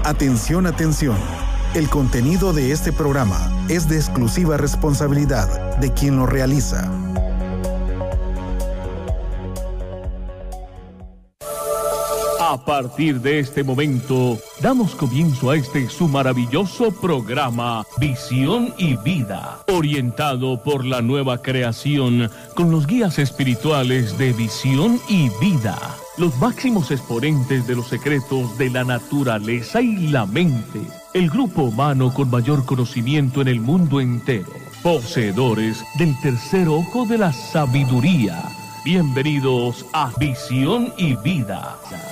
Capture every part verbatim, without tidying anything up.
Atención, atención. El contenido de este programa es de exclusiva responsabilidad de quien lo realiza. A partir de este momento, damos comienzo a este su maravilloso programa Visión y Vida, orientado por la nueva creación con los guías espirituales de Visión y Vida, los máximos exponentes de los secretos de la naturaleza y la mente, el grupo humano con mayor conocimiento en el mundo entero, poseedores del tercer ojo de la sabiduría. Bienvenidos a Visión y Vida.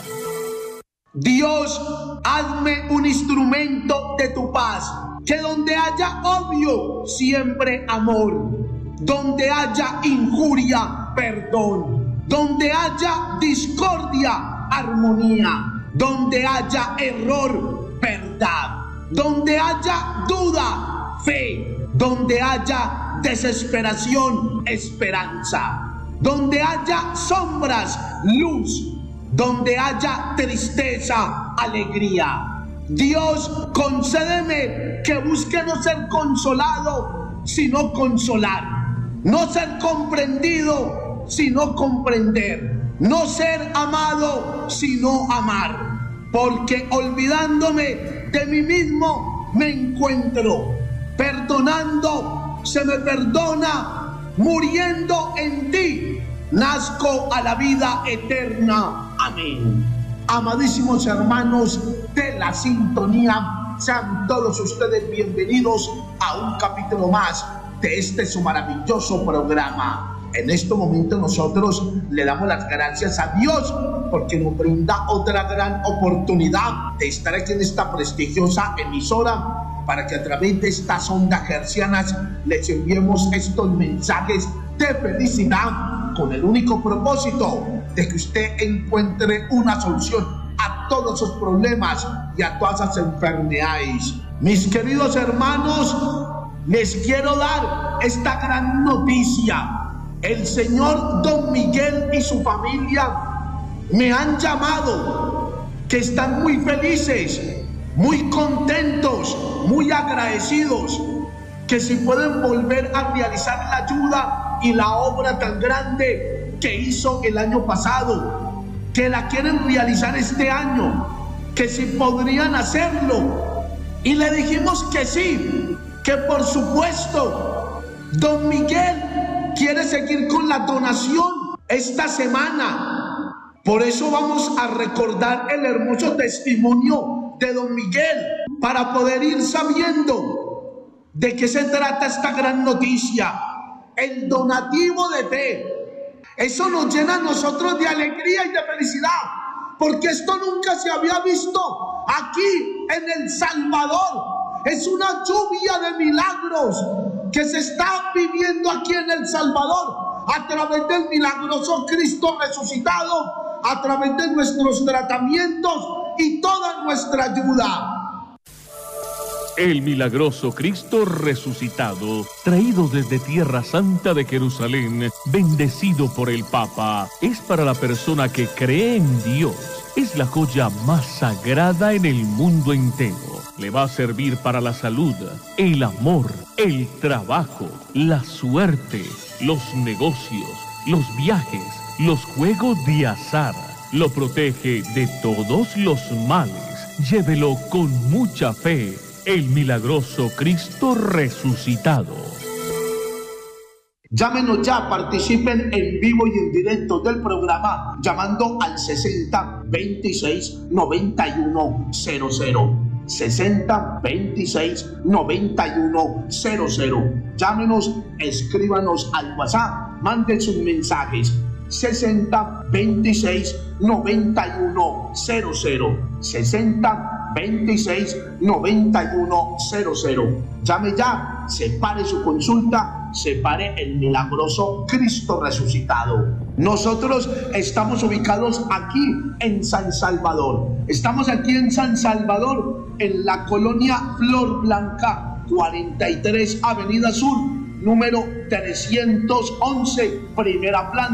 Dios, hazme un instrumento de tu paz, que donde haya odio, siempre amor, donde haya injuria, perdón, donde haya discordia, armonía, donde haya error, verdad, donde haya duda, fe, donde haya desesperación, esperanza, donde haya sombras, luz, donde haya tristeza, alegría. Dios, concédeme que busque no ser consolado, sino consolar, no ser comprendido, sino comprender, no ser amado, sino amar, porque olvidándome de mí mismo me encuentro, perdonando se me perdona, muriendo en ti nazco a la vida eterna. Amén. Amadísimos hermanos de la sintonía, sean todos ustedes bienvenidos a un capítulo más de este su maravilloso programa. En este momento nosotros le damos las gracias a Dios porque nos brinda otra gran oportunidad de estar aquí en esta prestigiosa emisora, para que a través de estas ondas hercianas les enviemos estos mensajes de felicidad, con el único propósito de que usted encuentre una solución a todos sus problemas y a todas esas enfermedades. Mis queridos hermanos, les quiero dar esta gran noticia. El señor Don Miguel y su familia me han llamado, que están muy felices, muy contentos, muy agradecidos, que si pueden volver a realizar la ayuda y la obra tan grande que hizo el año pasado, que la quieren realizar este año, que si podrían hacerlo. Y le dijimos que sí, que por supuesto Don Miguel quiere seguir con la donación esta semana. Por eso vamos a recordar el hermoso testimonio de Don Miguel, para poder ir sabiendo de qué se trata esta gran noticia. El donativo de fe, eso nos llena a nosotros de alegría y de felicidad, porque esto nunca se había visto aquí en El Salvador. Es una lluvia de milagros que se está viviendo aquí en El Salvador a través del milagroso Cristo resucitado, a través de nuestros tratamientos y toda nuestra ayuda. El milagroso Cristo resucitado, traído desde Tierra Santa de Jerusalén, bendecido por el Papa, es para la persona que cree en Dios. Es la joya más sagrada en el mundo entero. Le va a servir para la salud, el amor, el trabajo, la suerte, los negocios, los viajes, los juegos de azar. Lo protege de todos los males. Llévelo con mucha fe. El milagroso Cristo resucitado. Llámenos ya, participen en vivo y en directo del programa llamando al sesenta veintiséis noventa y uno cero cero. sesenta veintiséis noventa y uno cero cero. Llámenos, escríbanos al WhatsApp, manden sus mensajes. sesenta veintiséis noventa y uno cero cero. sesenta veintiséis noventa y uno cero cero. Llame ya, separe su consulta, separe el milagroso Cristo resucitado. Nosotros estamos ubicados aquí en San Salvador. Estamos aquí en San Salvador, en la colonia Flor Blanca, cuarenta y tres Avenida Sur, número trescientos once, primera planta.